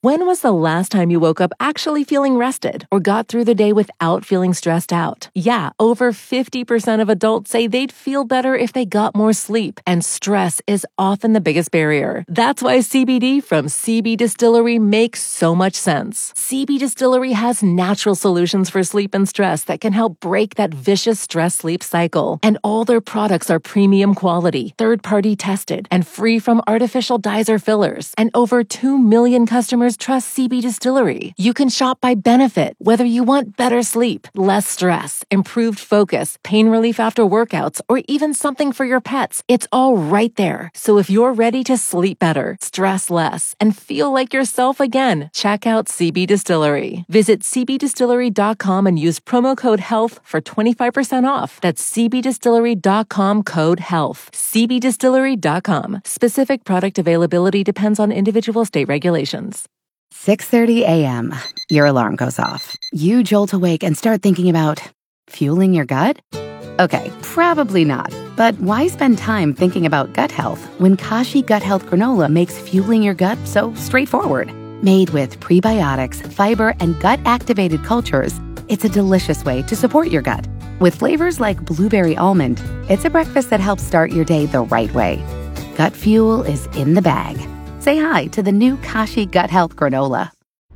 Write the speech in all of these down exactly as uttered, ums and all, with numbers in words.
When was the last time you woke up actually feeling rested or got through the day without feeling stressed out? Yeah, over fifty percent of adults say they'd feel better if they got more sleep, and stress is often the biggest barrier. That's why C B D from C B Distillery makes so much sense. C B Distillery has natural solutions for sleep and stress that can help break that vicious stress-sleep cycle. And all their products are premium quality, third-party tested, and free from artificial dyes or fillers. And over two million customers trust C B Distillery. You can shop by benefit, whether you want better sleep, less stress, improved focus, pain relief after workouts, or even something for your pets. It's all right there. So if you're ready to sleep better, stress less, and feel like yourself again, check out C B Distillery. Visit c b distillery dot com and use promo code HEALTH for twenty-five percent off. That's c b distillery dot com code HEALTH. c b distillery dot com. Specific product availability depends on individual state regulations. six thirty a.m. Your alarm goes off. You jolt awake and start thinking about fueling your gut? Okay, probably not. But why spend time thinking about gut health when Kashi Gut Health Granola makes fueling your gut so straightforward? Made with prebiotics, fiber, and gut-activated cultures, it's a delicious way to support your gut. With flavors like blueberry almond, it's a breakfast that helps start your day the right way. Gut fuel is in the bag. Say hi to the new Kashi Gut Health Granola.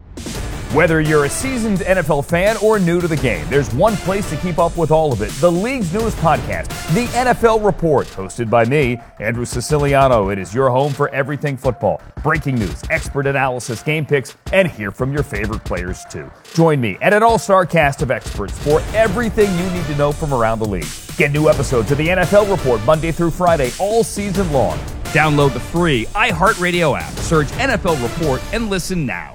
Whether you're a seasoned N F L fan or new to the game, there's one place to keep up with all of it. The league's newest podcast, The N F L Report, hosted by me, Andrew Siciliano. It is your home for everything football. Breaking news, expert analysis, game picks, and hear from your favorite players too. Join me and an all-star cast of experts for everything you need to know from around the league. Get new episodes of The N F L Report Monday through Friday all season long. Download the free iHeartRadio app, search N F L Report, and listen now.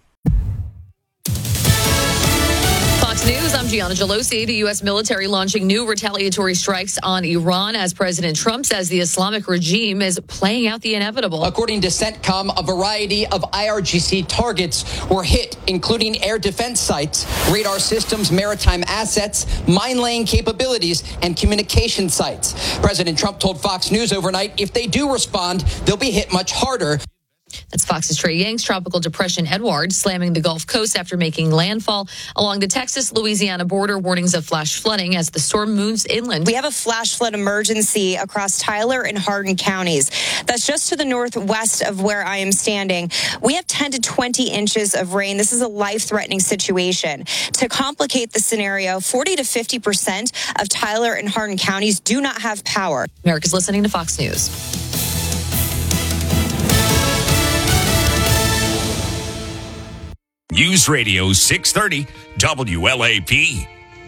News, I'm Gianna Gelosi. The U S military launching new retaliatory strikes on Iran as President Trump says the Islamic regime is playing out the inevitable. According to CENTCOM, a variety of I R G C targets were hit, including air defense sites, radar systems, maritime assets, mine-laying capabilities, and communication sites. President Trump told Fox News overnight if they do respond, they'll be hit much harder. That's Fox's Trey Yang's tropical depression Edward slamming the Gulf Coast after making landfall along the Texas-Louisiana border. Warnings of flash flooding as the storm moves inland. We have a flash flood emergency across Tyler and Hardin counties. That's just to the northwest of where I am standing. We have ten to twenty inches of rain. This is a life-threatening situation. To complicate the scenario, forty to fifty percent of Tyler and Hardin counties do not have power. America's listening to Fox News. News Radio six thirty W L A P.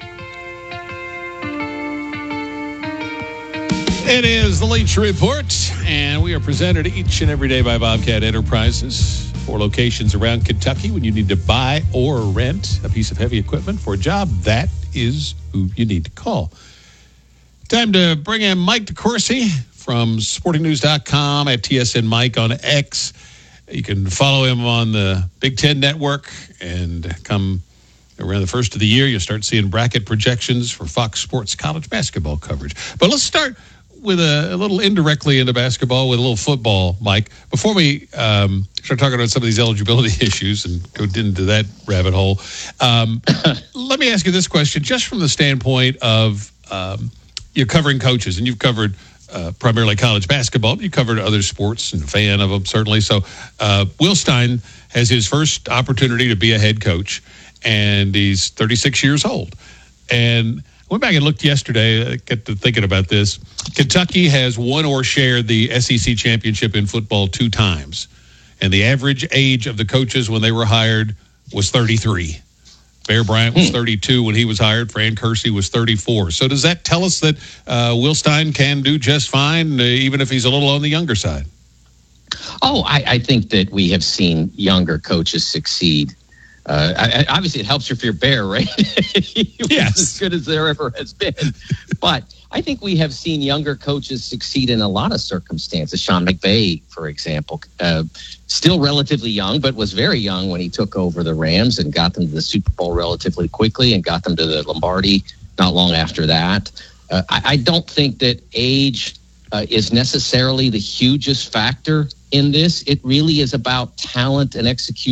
It is the Late Show Report, and we are presented each and every day by Bobcat Enterprises. Four locations around Kentucky. When you need to buy or rent a piece of heavy equipment for a job, that is who you need to call. Time to bring in Mike DeCourcy from sporting news dot com at T S N Mike on X. You can follow him on the Big Ten Network, and come around the first of the year, you'll start seeing bracket projections for Fox Sports college basketball coverage. But let's start with a, a little indirectly into basketball with a little football, Mike. Before we um, start talking about some of these eligibility issues and go into that rabbit hole, um, let me ask you this question, just from the standpoint of um, you're covering coaches, and you've covered Uh, primarily college basketball. You covered other sports and a fan of them, certainly. So uh, Will Stein has his first opportunity to be a head coach, and he's thirty-six years old. And I went back and looked yesterday, I got to thinking about this. Kentucky has won or shared the S E C championship in football two times, and the average age of the coaches when they were hired was thirty-three. Bear Bryant was thirty-two when he was hired. Fran Kersey was thirty-four. So does that tell us that uh, Will Stein can do just fine, uh, even if he's a little on the younger side? Oh, I, I think that we have seen younger coaches succeed. Uh, I, I, obviously, it helps if you're Bear, right? Yes. As good as there ever has been. But I think we have seen younger coaches succeed in a lot of circumstances. Sean McVay, for example, uh, still relatively young, but was very young when he took over the Rams and got them to the Super Bowl relatively quickly and got them to the Lombardi not long after that. Uh, I, I don't think that age uh, is necessarily the hugest factor in this. It really is about talent and execution.